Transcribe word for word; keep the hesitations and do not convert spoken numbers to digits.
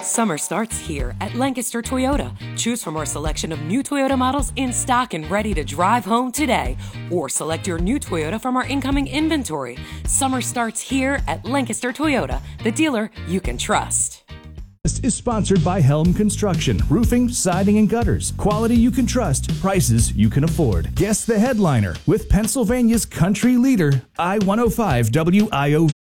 Summer starts here at Lancaster Toyota. Choose from our selection of new Toyota models in stock and ready to drive home today. Or select your new Toyota from our incoming inventory. Summer starts here at Lancaster Toyota, the dealer you can trust. This is sponsored by Helm Construction, roofing, siding, and gutters. Quality you can trust, prices you can afford. Guess the headliner with Pennsylvania's country leader, I one oh five W I O